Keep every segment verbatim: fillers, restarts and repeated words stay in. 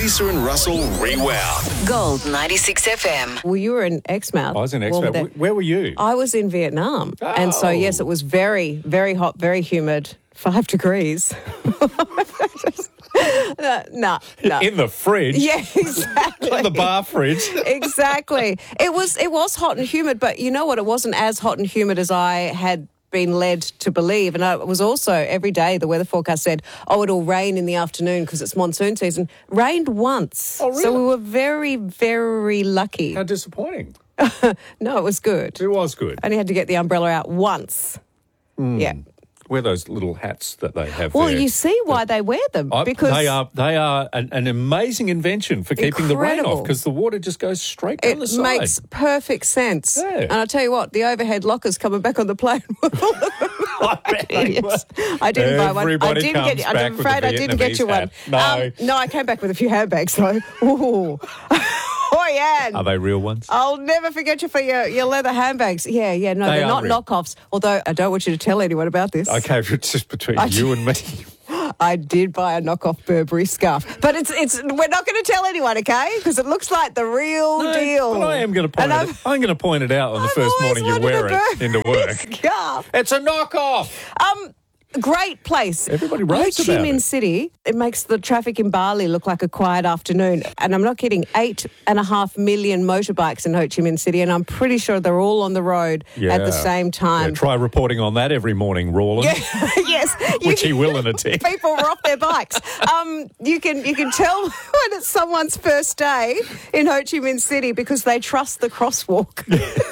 Lisa and Russell Rewound. Gold ninety-six F M. Well, you were in Exmouth. I was in Well, Exmouth. that- Where were you? I was in Vietnam. And so, Oh. yes, it was very, very hot, very humid, five degrees. no, no, no. In the fridge? Yeah, exactly. In the bar fridge? Exactly. It was it was hot and humid, but you know what? It wasn't as hot and humid as I had been led to believe. And it was also every day the weather forecast said, oh, it'll rain in the afternoon because it's monsoon season. Rained once. Oh, really? So we were very, very lucky. How disappointing. No, it was good. It was good. I only had to get the umbrella out once. Yeah. Wear those little hats that they have Well, there. you see why they wear them. I- because they are they are an, an amazing invention for keeping the rain Incredible. off because the water just goes straight down the it side. makes perfect sense. Yeah. And I'll tell you what, the overhead lockers coming back on the plane. I bet they Yes. I didn't buy one. I Everybody didn't comes get. I'm back with afraid the I didn't get you Vietnamese one. hat. No. um, no, I came back with a few handbags though. Ooh. Oh yeah. Are they real ones? I'll never forget you for your, your leather handbags. Yeah, yeah, no, They they're are not real. knockoffs. Although I don't want you to tell anyone about this. Okay, but it's just between I- you and me. I did buy a knockoff Burberry scarf, but it's it's we're not going to tell anyone, okay? Because it looks like the real No, deal. But I am going to point And it. I've- I'm going to point it out on the I've first always morning you wanted wear a it into Burberry work. Scarf. It's a knockoff. Um, great place. Everybody raves Ho Chi about Minh it. City. It makes the traffic in Bali look like a quiet afternoon. And I'm not kidding. Eight and a half million motorbikes in Ho Chi Minh City, and I'm pretty sure they're all on the road at the same Yeah, time. try reporting on that every morning, Rawlins. Yes, you Which he can- will in a tick. People were off their bikes. Um, you can you can tell when it's someone's first day in Ho Chi Minh City because they trust the crosswalk.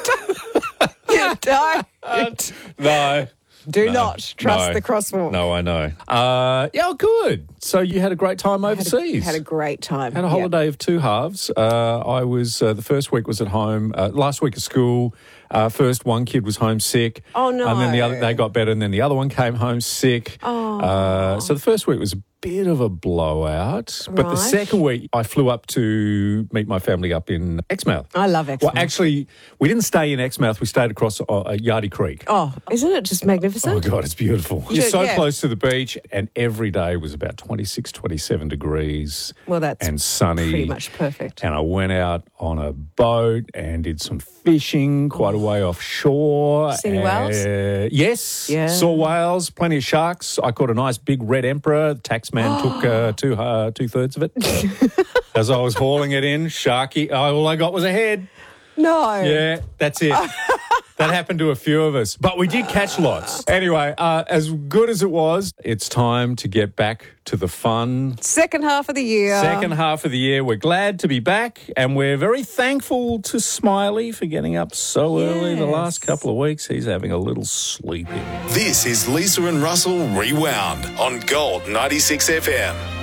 You don't. No. Do No, not trust no. the crosswalk. No, I know. Uh, yeah, oh, good. So you had a great time Had a, overseas. had a great time. Had a Yeah. holiday of two halves. Uh, I was uh, the first week was at home. Uh, last week at school. Uh, first one kid was homesick. Oh, no. And then the other they got better, and then the other one came home sick. Oh. Uh, so the first week was a bit of a blowout, but the Right. second week I flew up to meet my family up in Exmouth. I love Exmouth. Well, actually, we didn't stay in Exmouth. We stayed across uh, uh, Yardie Creek. Oh, isn't it just magnificent? Oh, God, it's beautiful. You You're should- so yeah. close to the beach, and every day was about twenty-six, twenty-seven degrees. Well, that's and sunny. pretty much perfect. And I went out on a boat and did some fishing quite a way offshore. See any whales? Uh, yes. Yeah. Saw whales, plenty of sharks. I caught a nice big red emperor. The taxman took uh, two, uh, two-thirds of it. As I was hauling it in, sharky, all I got was a head. No. Yeah, that's it. That happened to a few of us. But we did catch lots. Anyway, uh, as good as it was, it's time to get back to the fun. Second half of the year. Second half of the year. We're glad to be back, and we're very thankful to Smiley for getting up so early the Yes. last couple of weeks. He's having a little sleep in. This is Lisa and Russell Rewound on Gold ninety-six F M.